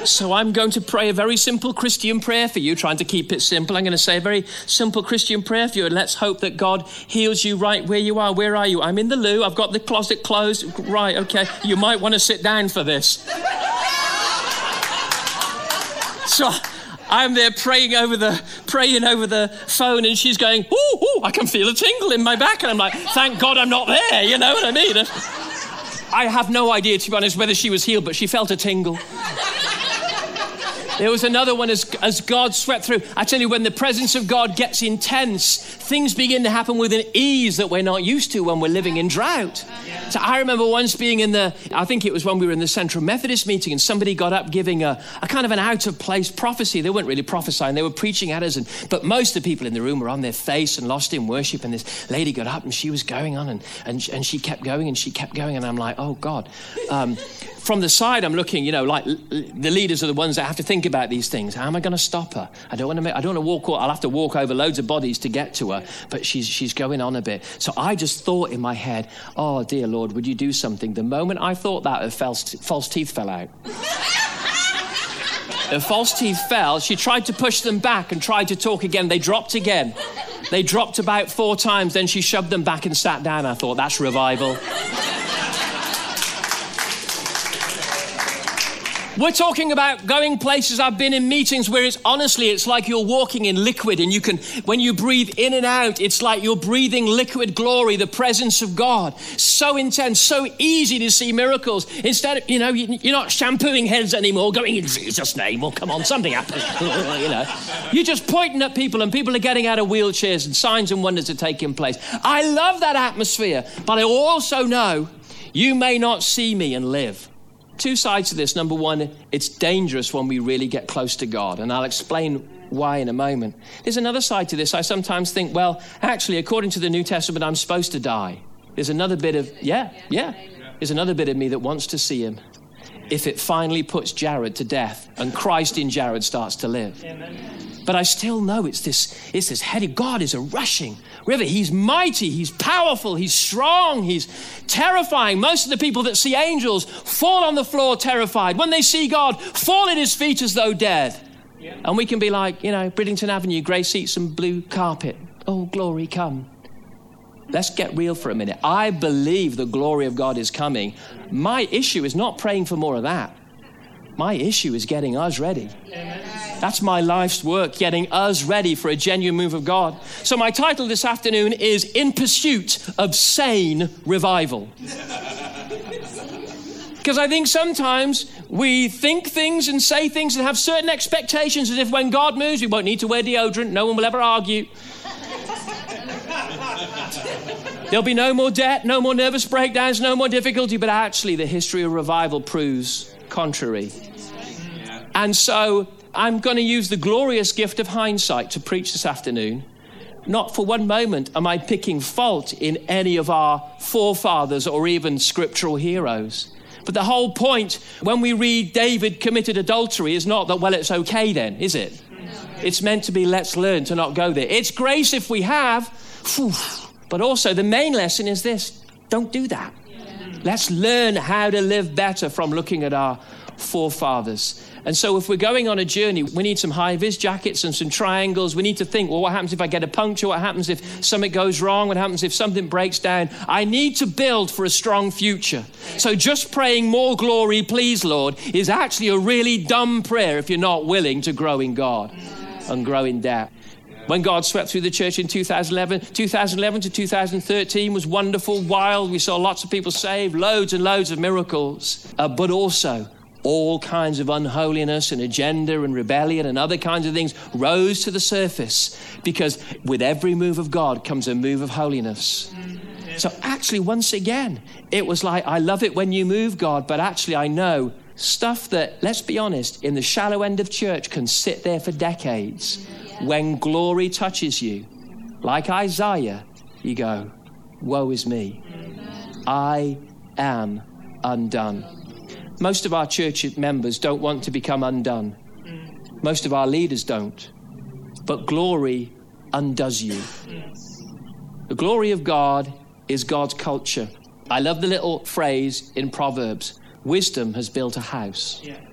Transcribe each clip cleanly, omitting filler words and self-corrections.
So I'm going to pray a very simple Christian prayer for you, trying to keep it simple. I'm going to say a very simple Christian prayer for you, and let's hope that God heals you right where you are. Where are you? I'm in the loo. I've got the closet closed. Right, okay. You might want to sit down for this. So I'm there praying over the phone, and she's going, ooh, I can feel a tingle in my back. And I'm like, thank God I'm not there, you know what I mean? I have no idea, to be honest, whether she was healed, but she felt a tingle. There was another one as God swept through. I tell you, when the presence of God gets intense, things begin to happen with an ease that we're not used to when we're living in drought. So I remember once being I think it was when we were in the Central Methodist meeting, and somebody got up giving a kind of an out-of-place prophecy. They weren't really prophesying, they were preaching at us. But most of the people in the room were on their face and lost in worship. And this lady got up and she was going on and she kept going and she kept going. And I'm like, oh God. From the side, I'm looking, like the leaders are the ones that have to think about these things. How am I going to stop her? I don't want to walk. I'll have to walk over loads of bodies to get to her. But she's going on a bit. So I just thought in my head, oh dear Lord, would you do something? The moment I thought that, her false teeth fell out. Her false teeth fell. She tried to push them back and tried to talk again. They dropped again. They dropped about 4 times. Then she shoved them back and sat down. I thought, that's revival. We're talking about going places. I've been in meetings where it's like you're walking in liquid, and when you breathe in and out, it's like you're breathing liquid glory, the presence of God. So intense, so easy to see miracles. Instead of, you're not shampooing heads anymore, going in Jesus' name, well, come on, something happened. You're just pointing at people, and people are getting out of wheelchairs, and signs and wonders are taking place. I love that atmosphere, but I also know you may not see me and live. 2 sides to this. Number one, it's dangerous when we really get close to God, and I'll explain why in a moment. There's another side to this. I sometimes think, well, actually, according to the New Testament, I'm supposed to die. There's another bit of, There's another bit of me that wants to see him if it finally puts Jared to death and Christ in Jared starts to live. Amen. But I still know it's this heady. God is a rushing river. He's mighty, he's powerful, he's strong, he's terrifying. Most of the people that see angels fall on the floor terrified. When they see God, fall at his feet as though dead. Yeah. And we can be like, Bridlington Avenue, grey seats and blue carpet. Oh, glory, come. Let's get real for a minute. I believe the glory of God is coming. My issue is not praying for more of that. My issue is getting us ready. Amen. That's my life's work, getting us ready for a genuine move of God. So my title this afternoon is In Pursuit of Sane Revival. Because I think sometimes we think things and say things and have certain expectations as if when God moves, we won't need to wear deodorant. No one will ever argue. There'll be no more debt, no more nervous breakdowns, no more difficulty. But actually, the history of revival proves contrary. And so I'm going to use the glorious gift of hindsight to preach this afternoon. Not for one moment am I picking fault in any of our forefathers or even scriptural heroes. But the whole point when we read David committed adultery is not that, well, it's okay then, is it? It's meant to be, let's learn to not go there. It's grace if we have. But also the main lesson is this: don't do that. Let's learn how to live better from looking at our forefathers. And so if we're going on a journey, we need some high-vis jackets and some triangles. We need to think, well, what happens if I get a puncture? What happens if something goes wrong? What happens if something breaks down? I need to build for a strong future. So just praying more glory, please, Lord, is actually a really dumb prayer if you're not willing to grow in God and grow in depth. When God swept through the church in 2011 to 2013 was wonderful, wild. We saw lots of people saved, loads and loads of miracles, but also all kinds of unholiness and agenda and rebellion and other kinds of things rose to the surface, because with every move of God comes a move of holiness. So actually, once again, it was like, I love it when you move, God, but actually I know stuff that, let's be honest, in the shallow end of church can sit there for decades. When glory touches you, like Isaiah, you go, woe is me. I am undone. Most of our church members don't want to become undone. Most of our leaders don't. But glory undoes you. The glory of God is God's culture. I love the little phrase in Proverbs, wisdom has built a house.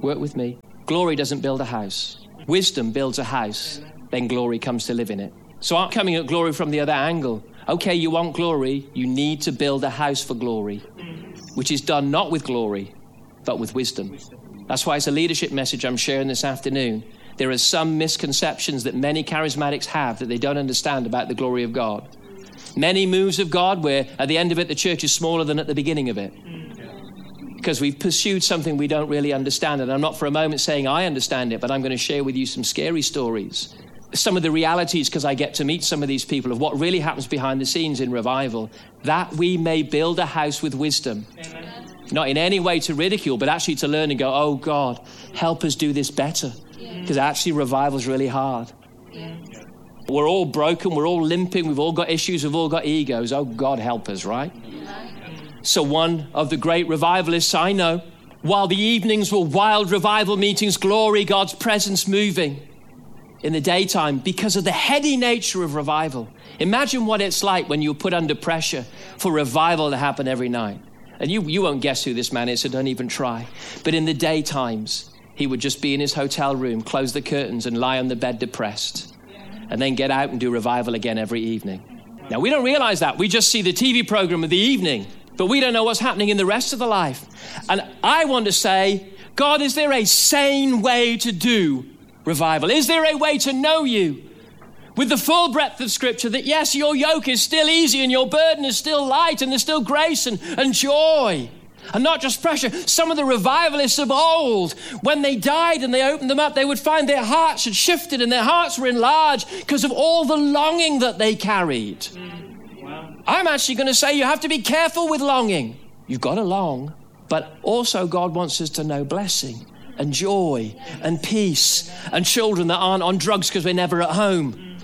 Work with me. Glory doesn't build a house. Wisdom builds a house. Then glory comes to live in it. So I'm coming at glory from the other angle. Okay, you want glory. You need to build a house for glory, which is done not with glory, but with wisdom. That's why it's a leadership message I'm sharing this afternoon. There are some misconceptions that many charismatics have that they don't understand about the glory of God. Many moves of God where at the end of it, the church is smaller than at the beginning of it. Because we've pursued something we don't really understand. And I'm not for a moment saying I understand it, but I'm going to share with you some scary stories. Some of the realities, because I get to meet some of these people, of what really happens behind the scenes in revival, that we may build a house with wisdom. Amen. Not in any way to ridicule, but actually to learn and go, oh God, help us do this better. Because actually revival is really hard. Yeah. We're all broken, we're all limping, we've all got issues, we've all got egos. Oh God, help us, right? So one of the great revivalists I know, while the evenings were wild revival meetings, glory, God's presence moving in the daytime because of the heady nature of revival. Imagine what it's like when you're put under pressure for revival to happen every night. And you won't guess who this man is, so don't even try. But in the daytimes, he would just be in his hotel room, close the curtains and lie on the bed depressed, and then get out and do revival again every evening. Now, we don't realize that. We just see the TV program of the evening, but we don't know what's happening in the rest of the life. And I want to say, God, is there a sane way to do revival? Is there a way to know you with the full breadth of Scripture that, yes, your yoke is still easy and your burden is still light and there's still grace and joy and not just pressure? Some of the revivalists of old, when they died and they opened them up, they would find their hearts had shifted and their hearts were enlarged because of all the longing that they carried. I'm actually going to say you have to be careful with longing. You've got to long, but also God wants us to know blessing and joy and peace and children that aren't on drugs because we're never at home.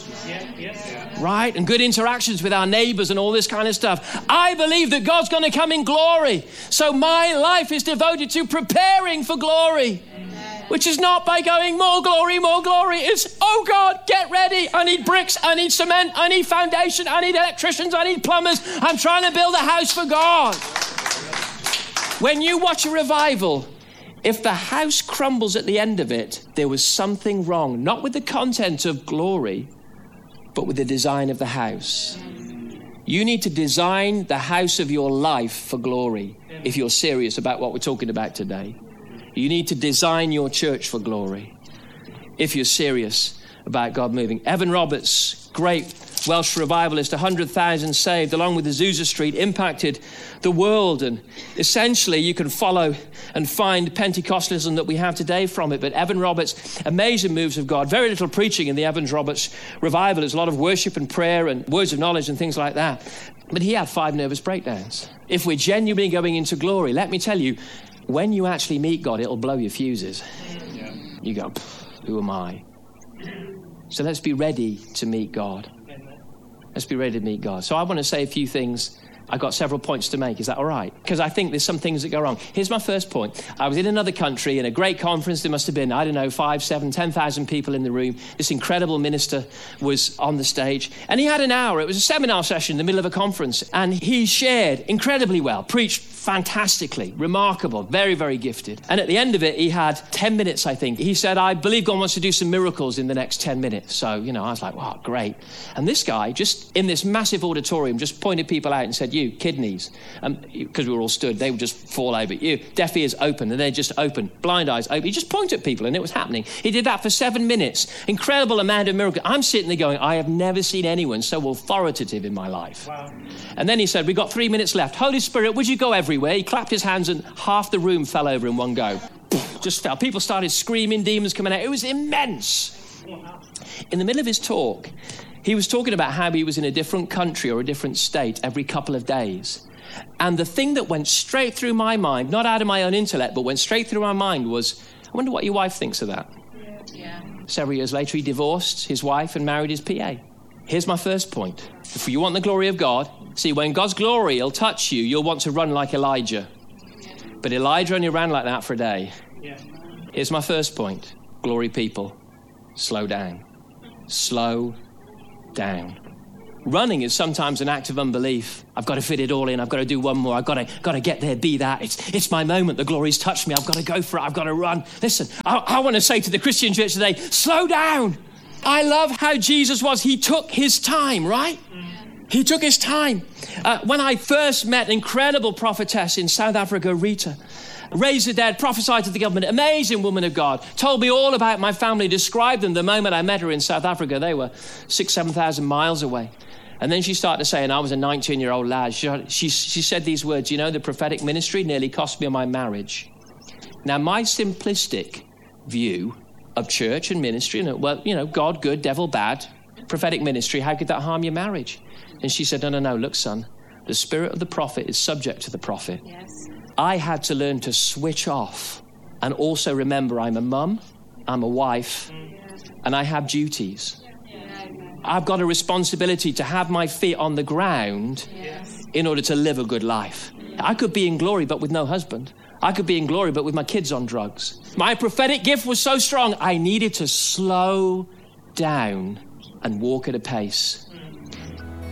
Right? And good interactions with our neighbors and all this kind of stuff. I believe that God's going to come in glory. So my life is devoted to preparing for glory. Which is not by going more glory, more glory. It's, oh God, get ready. I need bricks, I need cement, I need foundation, I need electricians, I need plumbers. I'm trying to build a house for God. When you watch a revival, if the house crumbles at the end of it, there was something wrong, not with the content of glory, but with the design of the house. You need to design the house of your life for glory if you're serious about what we're talking about today. You need to design your church for glory if you're serious about God moving. Evan Roberts, great Welsh revivalist, 100,000 saved, along with Azusa Street, impacted the world. And essentially, you can follow and find Pentecostalism that we have today from it. But Evan Roberts, amazing moves of God. Very little preaching in the Evan Roberts revival. There's a lot of worship and prayer and words of knowledge and things like that. But he had 5 nervous breakdowns. If we're genuinely going into glory, let me tell you, when you actually meet God, it'll blow your fuses. Yeah. You go, who am I? So let's be ready to meet God. Let's be ready to meet God. So I want to say a few things. I've got several points to make. Is that all right? Because I think there's some things that go wrong. Here's my first point. I was in another country in a great conference. There must have been, 5, 7, 10,000 people in the room. This incredible minister was on the stage. And he had an hour. It was a seminar session in the middle of a conference. And he shared incredibly well, preached fantastically, remarkable, very, very gifted. And at the end of it, he had 10 minutes, I think. He said, I believe God wants to do some miracles in the next 10 minutes. So, I was like, wow, great. And this guy, just in this massive auditorium, just pointed people out and said, you, kidneys, because we were all stood, they would just fall over. You, deaf ears open, and they're just open, blind eyes open. He just pointed at people, and it was happening. He did that for 7 minutes. Incredible amount of miracles. I'm sitting there going, I have never seen anyone so authoritative in my life. Wow. And then he said, we've got 3 minutes left. Holy Spirit, would you go everywhere? He clapped his hands, and half the room fell over in one go. Just fell. People started screaming, demons coming out. It was immense. In the middle of his talk, he was talking about how he was in a different country or a different state every couple of days. And the thing that went straight through my mind, not out of my own intellect, but went straight through my mind was, I wonder what your wife thinks of that. Yeah. Several years later, he divorced his wife and married his PA. Here's my first point. If you want the glory of God, see, when God's glory will touch you, you'll want to run like Elijah. But Elijah only ran like that for a day. Yeah. Here's my first point. Glory people, slow down. Slow down. Running is sometimes an act of unbelief. I've got to fit it all in. I've got to do one more. I've got to get there, be that. It's my moment. The glory's touched me. I've got to go for it. I've got to run. Listen, I want to say to the Christian church today, slow down. I love how Jesus was. He took his time, right? He took his time. When I first met an incredible prophetess in South Africa, Rita, raised the dead, prophesied to the government, amazing woman of God, told me all about my family, described them the moment I met her in South Africa. They were 6,000, 7,000 miles away. And then she started to say, and I was a 19-year-old lad, she said these words, you know, the prophetic ministry nearly cost me my marriage. Now, my simplistic view of church and ministry, and well, you know, God good, devil bad, prophetic ministry, how could that harm your marriage? And she said, no, look, son, the spirit of the prophet is subject to the prophet. Yes. I had to learn to switch off and also remember I'm a mum, I'm a wife, and I have duties. I've got a responsibility to have my feet on the ground in order to live a good life. I could be in glory, but with no husband. I could be in glory, but with my kids on drugs. My prophetic gift was so strong, I needed to slow down and walk at a pace.